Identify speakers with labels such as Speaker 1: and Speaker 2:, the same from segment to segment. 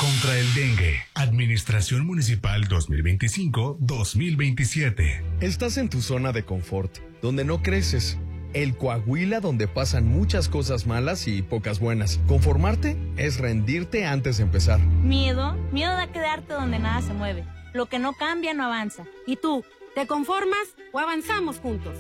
Speaker 1: contra el dengue. Administración Municipal 2025-2027.
Speaker 2: Estás en tu zona de confort, donde no creces. El Coahuila donde pasan muchas cosas malas y pocas buenas. Conformarte es rendirte antes de empezar.
Speaker 3: Miedo de quedarte donde nada se mueve. Lo que no cambia no avanza. ¿Y tú, te conformas o avanzamos juntos?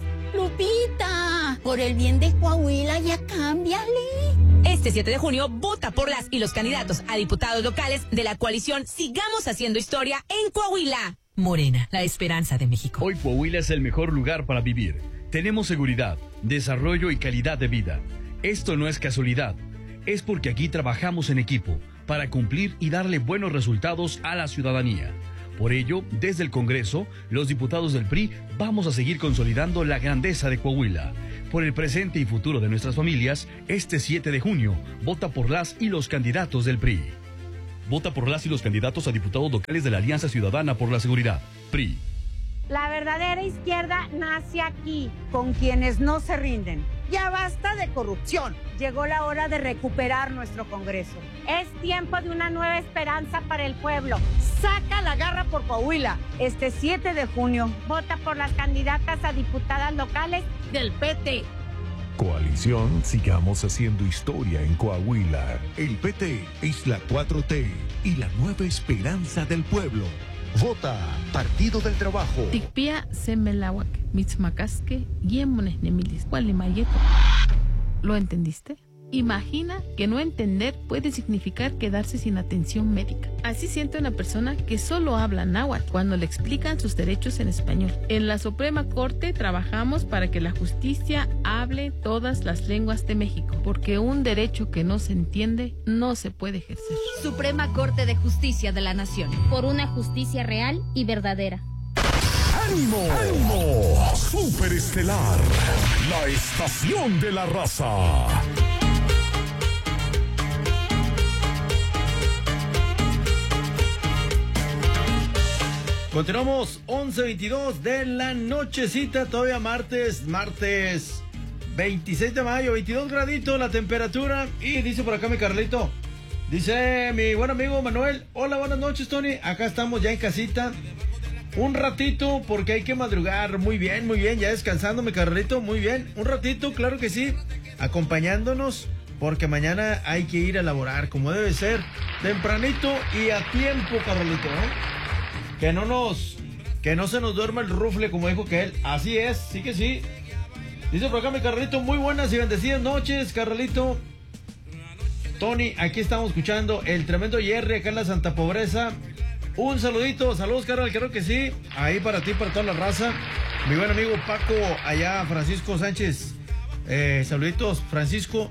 Speaker 4: Lupita, por el bien de Coahuila ya cámbiale.
Speaker 5: Este 7 de junio, vota por las y los candidatos a diputados locales de la coalición Sigamos Haciendo Historia en Coahuila. Morena, la esperanza de México.
Speaker 6: Hoy Coahuila es el mejor lugar para vivir. Tenemos seguridad, desarrollo y calidad de vida. Esto no es casualidad. Es porque aquí trabajamos en equipo para cumplir y darle buenos resultados a la ciudadanía. Por ello, desde el Congreso, los diputados del PRI vamos a seguir consolidando la grandeza de Coahuila. Por el presente y futuro de nuestras familias, este 7 de junio, vota por las y los candidatos del PRI. Vota por las y los candidatos a diputados locales de la Alianza Ciudadana por la Seguridad, PRI.
Speaker 7: La verdadera izquierda nace aquí, con quienes no se rinden. Ya basta de corrupción. Llegó la hora de recuperar nuestro Congreso. Es tiempo de una nueva esperanza para el pueblo. Saca la garra por Coahuila. Este 7 de junio, vota por las candidatas a diputadas locales del PT.
Speaker 1: Coalición Sigamos Haciendo Historia en Coahuila. El PT es la 4T y la nueva esperanza del pueblo. Vota Partido del Trabajo.
Speaker 8: Tikpia semelawak, mitzmacasque, guiemones nemilis, gualimayeto. ¿Lo entendiste? Imagina que no entender puede significar quedarse sin atención médica. Así siente una persona que solo habla náhuatl cuando le explican sus derechos en español. En la Suprema Corte trabajamos para que la justicia hable todas las lenguas de México, porque un derecho que no se entiende no se puede ejercer.
Speaker 9: Suprema Corte de Justicia de la Nación. Por una justicia real y verdadera.
Speaker 1: ¡Ánimo! ¡Ánimo! Superestelar, la estación de la raza.
Speaker 10: Continuamos, 11:22 de la nochecita, todavía martes 26 de mayo, 22 graditos la temperatura. Y dice por acá mi Carlito, dice mi buen amigo Manuel, hola, buenas noches Tony, acá estamos ya en casita, un ratito porque hay que madrugar, muy bien, ya descansando mi Carlito, muy bien, un ratito, claro que sí, acompañándonos, porque mañana hay que ir a laborar, como debe ser, tempranito y a tiempo, Carlito, ¿no? Que no se nos duerma el rufle, como dijo que él. Así es, sí que sí. Dice por acá mi Carlito, muy buenas y bendecidas noches, Carlito. Tony, aquí estamos escuchando el tremendo Jerry acá en la Santa Pobreza. Un saludito, saludos, Carol, creo que sí. Ahí para ti, para toda la raza. Mi buen amigo Paco, allá, Francisco Sánchez. Saluditos, Francisco.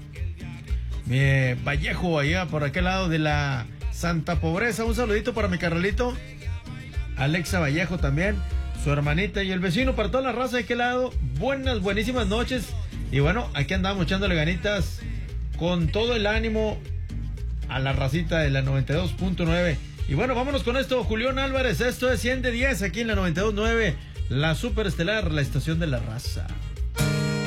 Speaker 10: Vallejo, allá por aquel lado de la Santa Pobreza. Un saludito para mi Carlito. Alexa Vallejo también, su hermanita y el vecino, para toda la raza de aquel lado. Buenísimas noches. Y bueno, aquí andamos echándole ganitas con todo el ánimo a la racita de la 92.9. Y bueno, vámonos con esto, Julián Álvarez. Esto es 100 de 10 aquí en la 92.9, la Superestelar, la estación de la raza.